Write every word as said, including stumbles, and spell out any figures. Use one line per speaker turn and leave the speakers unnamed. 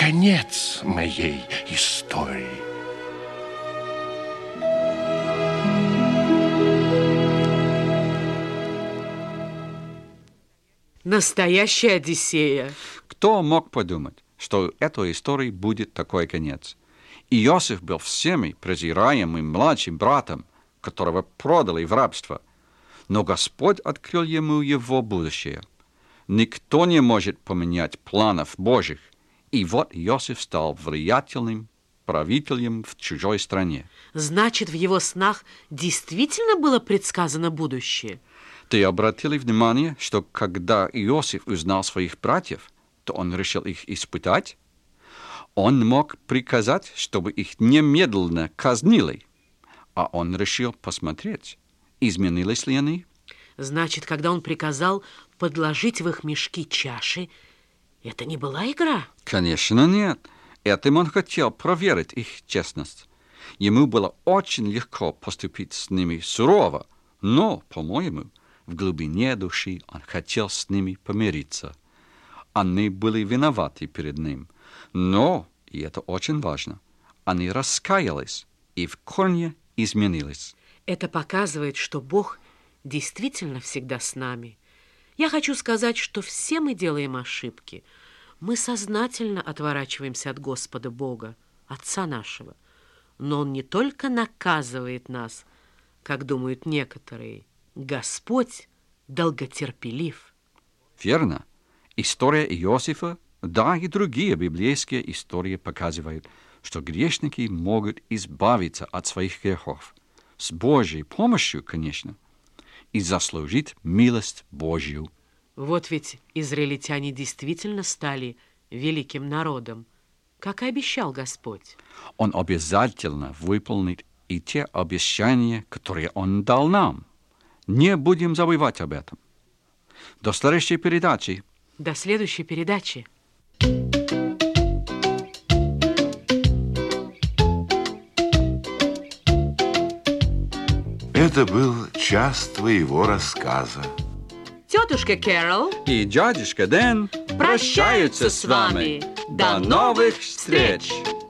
конец моей истории.
Настоящая Одиссея.
Кто мог подумать, что у этой истории будет такой конец? Иосиф был всеми презираемым младшим братом, которого продали в рабство. Но Господь открыл ему его будущее. Никто не может поменять планов Божьих. И вот Иосиф стал влиятельным правителем в чужой стране.
Значит, в его снах действительно было предсказано будущее?
Ты обратили внимание, что когда Иосиф узнал своих братьев, то он решил их испытать? Он мог приказать, чтобы их немедленно казнили, а он решил посмотреть, изменились ли они.
Значит, когда он приказал подложить в их мешки чаши, это не была игра?
Конечно, нет. Этим он хотел проверить их честность. Ему было очень легко поступить с ними сурово, но, по-моему, в глубине души он хотел с ними помириться. Они были виноваты перед ним, но, и это очень важно, они раскаялись и в корне изменились.
Это показывает, что Бог действительно всегда с нами. Я хочу сказать, что все мы делаем ошибки. Мы сознательно отворачиваемся от Господа Бога, Отца нашего. Но Он не только наказывает нас, как думают некоторые. Господь долготерпелив.
Верно. История Иосифа, да и другие библейские истории показывают, что грешники могут избавиться от своих грехов. С Божьей помощью, конечно, и заслужить милость Божью.
Вот ведь израильтяне действительно стали великим народом, как и обещал Господь.
Он обязательно выполнит и те обещания, которые Он дал нам. Не будем забывать об этом. До следующей передачи.
До следующей передачи.
Это был час твоего рассказа.
Тетушка Кэрол
И дядюшка Дэн
прощаются с вами.
До новых встреч!